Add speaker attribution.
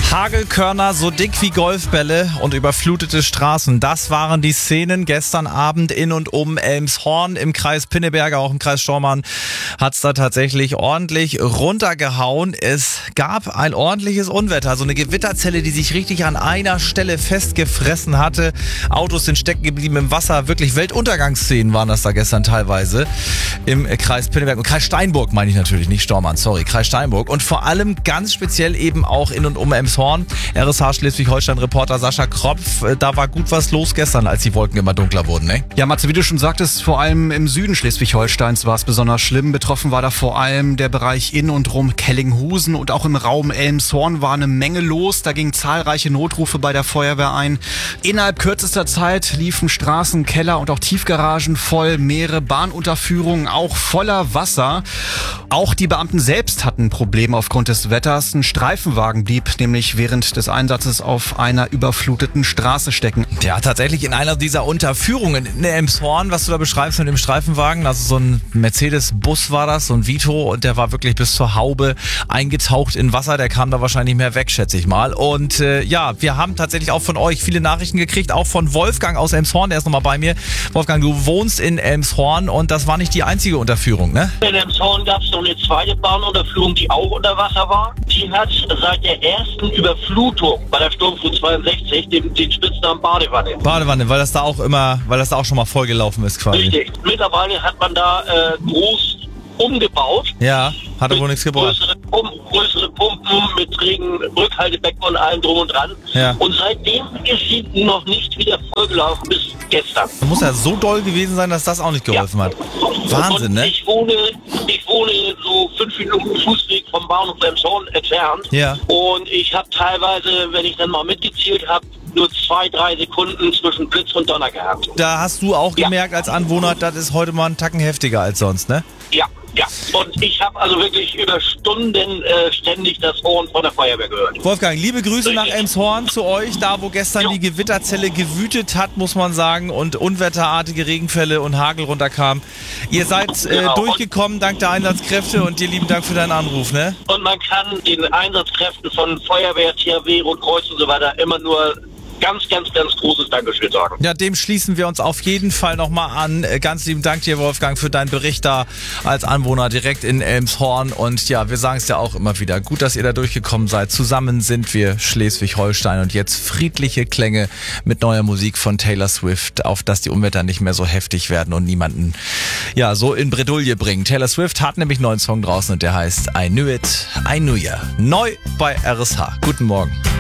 Speaker 1: Hagelkörner so dick wie Golfbälle und überflutete Straßen. Das waren die Szenen gestern Abend in und um Elmshorn im Kreis Pinneberg, auch im Kreis Stormarn hat es da tatsächlich ordentlich runtergehauen. Es gab ein ordentliches Unwetter, so eine Gewitterzelle, die sich richtig an einer Stelle festgefressen hatte. Autos sind stecken geblieben im Wasser. Wirklich Weltuntergangsszenen waren das da gestern teilweise im Kreis Pinneberg und Kreis Steinburg, meine ich natürlich, nicht Stormarn, sorry, Kreis Steinburg. Und vor allem ganz speziell eben auch in und um Elmshorn. RSH Schleswig-Holstein-Reporter Sascha Kropf, da war gut was los gestern, als die Wolken immer dunkler wurden, ne?
Speaker 2: Ja, Matze, wie du schon sagtest, vor allem im Süden Schleswig-Holsteins war es besonders schlimm. Betroffen war da vor allem der Bereich in und rum Kellinghusen und auch im Raum Elmshorn war eine Menge los. Da gingen zahlreiche Notrufe bei der Feuerwehr ein. Innerhalb kürzester Zeit liefen Straßen, Keller und auch Tiefgaragen voll, mehrere Bahnunterführungen auch voller Wasser. Auch die Beamten selbst hatten Probleme aufgrund des Wetters. Ein Streifenwagen blieb nämlich während des Einsatzes auf einer überfluteten Straße stecken.
Speaker 1: Ja, tatsächlich in einer dieser Unterführungen in Elmshorn, was du da beschreibst mit dem Streifenwagen, also so ein Mercedes-Bus war das, so ein Vito, und der war wirklich bis zur Haube eingetaucht in Wasser, der kam da wahrscheinlich mehr weg, schätze ich mal. Und ja, wir haben tatsächlich auch von euch viele Nachrichten gekriegt, auch von Wolfgang aus Elmshorn, der ist nochmal bei mir. Wolfgang, du wohnst in Elmshorn und das war nicht die einzige Unterführung, ne?
Speaker 3: In Elmshorn gab es noch eine zweite Bahnunterführung, die auch unter Wasser war. Die hat seit der ersten Überflutung bei der Sturmflut 62 den Spitznamen Badewanne.
Speaker 1: Badewanne, weil das da auch schon mal vollgelaufen ist quasi.
Speaker 3: Richtig. Mittlerweile hat man da groß umgebaut.
Speaker 1: Ja, hat aber wohl nichts gebracht.
Speaker 3: Größere Pumpen mit Rückhaltebecken und allem drum und dran.
Speaker 1: Ja.
Speaker 3: Und seitdem ist sie noch nicht wieder vollgelaufen bis gestern.
Speaker 1: Das muss ja so doll gewesen sein, dass das auch nicht geholfen hat. Wahnsinn,
Speaker 3: und
Speaker 1: ne?
Speaker 3: Ich wohne so 5 Minuten Fußweg vom Bahnhof Elmshorn entfernt.
Speaker 1: Ja.
Speaker 3: Und ich habe teilweise, wenn ich dann mal mitgezählt habe, nur 2-3 Sekunden zwischen Blitz und Donner gehabt.
Speaker 1: Da hast du auch gemerkt als Anwohner, das ist heute mal einen Tacken heftiger als sonst, ne?
Speaker 3: Ja. Und ich habe also wirklich über Stunden ständig das Horn von der Feuerwehr gehört.
Speaker 1: Wolfgang, liebe Grüße nach Elmshorn zu euch, da wo gestern die Gewitterzelle gewütet hat, muss man sagen, und unwetterartige Regenfälle und Hagel runterkam. Ihr seid durchgekommen dank der Einsatzkräfte und dir lieben Dank für deinen Anruf, ne?
Speaker 3: Und man kann den Einsatzkräften von Feuerwehr, THW, Rotkreuz und so weiter immer nur ganz großes Dankeschön sagen.
Speaker 1: Ja, dem schließen wir uns auf jeden Fall nochmal an. Ganz lieben Dank dir, Wolfgang, für deinen Bericht da als Anwohner direkt in Elmshorn. Und ja, wir sagen es ja auch immer wieder. Gut, dass ihr da durchgekommen seid. Zusammen sind wir Schleswig-Holstein und jetzt friedliche Klänge mit neuer Musik von Taylor Swift, auf dass die Unwetter nicht mehr so heftig werden und niemanden ja so in Bredouille bringen. Taylor Swift hat nämlich einen neuen Song draußen und der heißt I Knew It, I Knew Ya. Neu bei RSH. Guten Morgen.